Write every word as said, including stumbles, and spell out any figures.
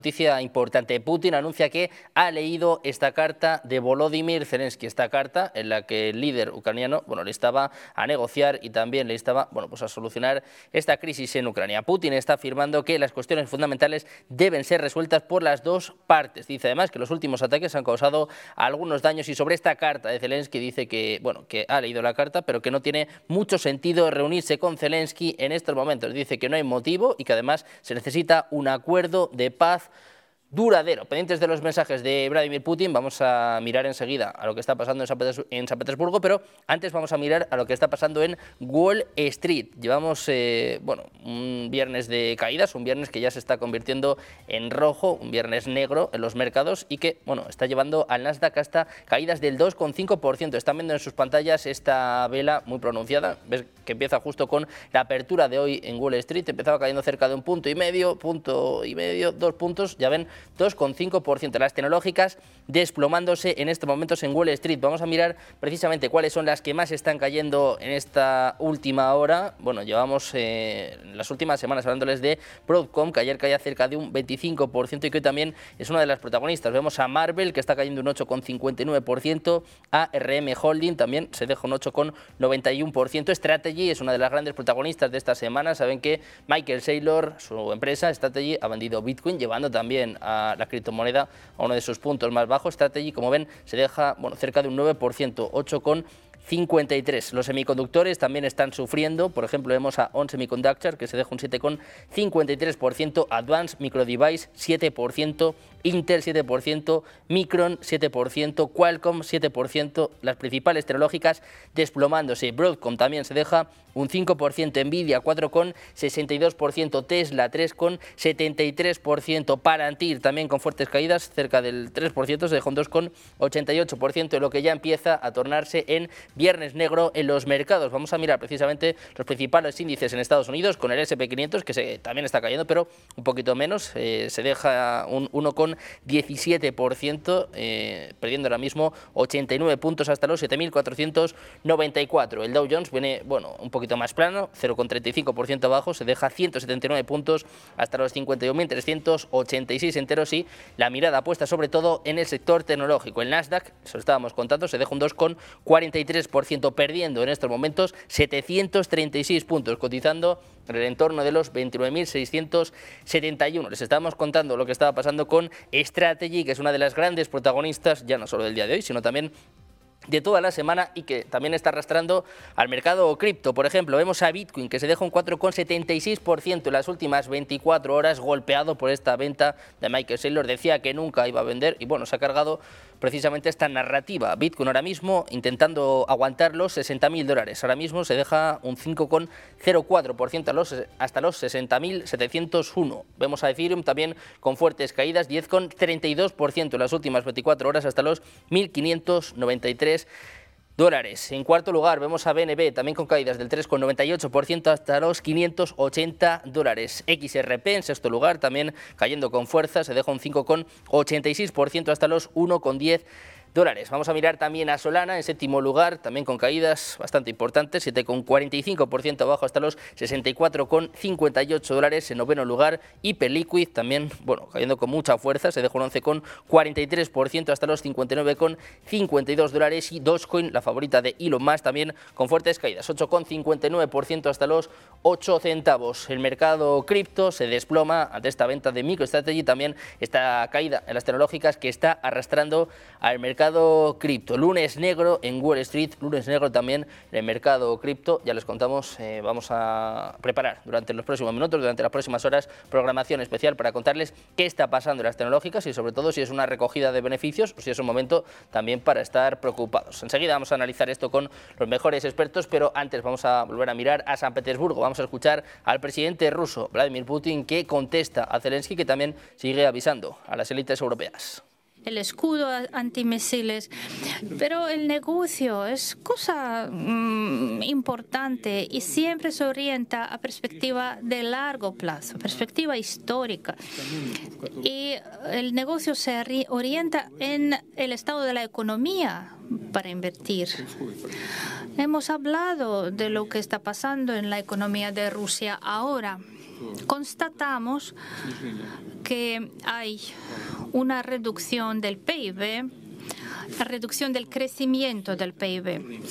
Noticia importante. Putin anuncia que ha leído esta carta de Volodymyr Zelensky, esta carta en la que el líder ucraniano, bueno, le estaba a negociar y también le estaba, bueno, pues a solucionar esta crisis en Ucrania. Putin está afirmando que las cuestiones fundamentales deben ser resueltas por las dos partes. Dice además que los últimos ataques han causado algunos daños y sobre esta carta de Zelensky dice que, bueno, que ha leído la carta, pero que no tiene mucho sentido reunirse con Zelensky en estos momentos. Dice que no hay motivo y que además se necesita un acuerdo de paz duradero. Pendientes de los mensajes de Vladimir Putin, vamos a mirar enseguida a lo que está pasando en San, Petes en San Petersburgo, pero antes vamos a mirar a lo que está pasando en Wall Street. Llevamos eh, bueno, un viernes de caídas, un viernes que ya se está convirtiendo en rojo, un viernes negro en los mercados y que bueno, está llevando al Nasdaq hasta caídas del dos coma cinco por ciento. Están viendo en sus pantallas esta vela muy pronunciada, ves que empieza justo con la apertura de hoy en Wall Street, empezaba cayendo cerca de un punto y medio, punto y medio, dos puntos, ya ven, dos coma cinco por ciento. Las tecnológicas desplomándose en estos momentos en Wall Street. Vamos a mirar precisamente cuáles son las que más están cayendo en esta última hora. Bueno, llevamos eh, las últimas semanas hablándoles de Broadcom, que ayer caía cerca de un veinticinco por ciento y que hoy también es una de las protagonistas. Vemos a Marvell, que está cayendo un ocho coma cincuenta y nueve por ciento, a R M Holding también se deja un ocho coma noventa y uno por ciento. Strategy es una de las grandes protagonistas de esta semana. Saben que Michael Saylor, su empresa Strategy, ha vendido Bitcoin, llevando también a la criptomoneda a uno de sus puntos más bajos. Strategy, como ven, se deja bueno, cerca de un nueve por ciento, ocho coma cincuenta y tres. Los semiconductores también están sufriendo. Por ejemplo, vemos a On Semiconductor, que se deja un siete coma cincuenta y tres por ciento, Advanced Micro Device siete por ciento, Intel siete por ciento, Micron siete por ciento, Qualcomm siete por ciento, las principales tecnológicas desplomándose. Broadcom también se deja un cinco por ciento, Nvidia cuatro coma sesenta y dos por ciento, Tesla tres coma setenta y tres por ciento, Palantir también con fuertes caídas, cerca del tres por ciento, se deja un dos coma ochenta y ocho por ciento, lo que ya empieza a tornarse en viernes negro en los mercados. Vamos a mirar precisamente los principales índices en Estados Unidos, con el ese and pe quinientos, que se, también está cayendo, pero un poquito menos, eh, se deja un uno coma diecisiete por ciento, eh, perdiendo ahora mismo ochenta y nueve puntos hasta los siete mil cuatrocientos noventa y cuatro. El Dow Jones viene, bueno, un poquito más plano, cero coma treinta y cinco por ciento abajo, se deja ciento setenta y nueve puntos hasta los cincuenta y un mil trescientos ochenta y seis enteros y la mirada puesta sobre todo en el sector tecnológico. El Nasdaq, eso estábamos contando, se deja un dos coma cuarenta y tres por ciento, perdiendo en estos momentos setecientos treinta y seis puntos, cotizando en el entorno de los veintinueve mil seiscientos setenta y uno. Les estábamos contando lo que estaba pasando con Strategy, que es una de las grandes protagonistas, ya no solo del día de hoy, sino también de toda la semana y que también está arrastrando al mercado cripto. Por ejemplo, vemos a Bitcoin, que se deja un cuatro coma setenta y seis por ciento en las últimas veinticuatro horas, golpeado por esta venta de Michael Saylor. Decía que nunca iba a vender y bueno, se ha cargado precisamente esta narrativa. Bitcoin ahora mismo intentando aguantar los sesenta mil dólares. Ahora mismo se deja un cinco coma cero cuatro por ciento a los, hasta los sesenta mil setecientos uno. Vemos a Ethereum también con fuertes caídas, diez coma treinta y dos por ciento en las últimas veinticuatro horas hasta los mil quinientos noventa y tres dólares. En cuarto lugar vemos a B N B también con caídas del tres coma noventa y ocho por ciento hasta los quinientos ochenta dólares. X R P en sexto lugar también cayendo con fuerza, se deja un cinco coma ochenta y seis por ciento hasta los uno coma diez dólares. Vamos a mirar también a Solana en séptimo lugar, también con caídas bastante importantes, siete coma cuarenta y cinco por ciento abajo hasta los sesenta y cuatro coma cincuenta y ocho dólares. En noveno lugar, Hyperliquid también, bueno, cayendo con mucha fuerza, se dejó un once coma cuarenta y tres por ciento hasta los cincuenta y nueve coma cincuenta y dos dólares. Y Dogecoin, la favorita de Elon Musk, también con fuertes caídas, ocho coma cincuenta y nueve por ciento hasta los ocho centavos. El mercado cripto se desploma ante esta venta de MicroStrategy, también esta caída en las tecnológicas que está arrastrando al mercado cripto. Lunes negro en Wall Street, lunes negro también en el mercado cripto. Ya les contamos, eh, vamos a preparar durante los próximos minutos, durante las próximas horas, programación especial para contarles qué está pasando en las tecnológicas y sobre todo si es una recogida de beneficios o si es un momento también para estar preocupados. Enseguida vamos a analizar esto con los mejores expertos, pero antes vamos a volver a mirar a San Petersburgo. Vamos a escuchar al presidente ruso, Vladimir Putin, que contesta a Zelensky, que también sigue avisando a las élites europeas. El escudo antimisiles, pero el negocio es cosa mmm, importante y siempre se orienta a perspectiva de largo plazo, perspectiva histórica. Y el negocio se orienta en el estado de la economía para invertir. Hemos hablado de lo que está pasando en la economía de Rusia ahora. constatamos que hay una reducción del P I B, la reducción del crecimiento del P I B.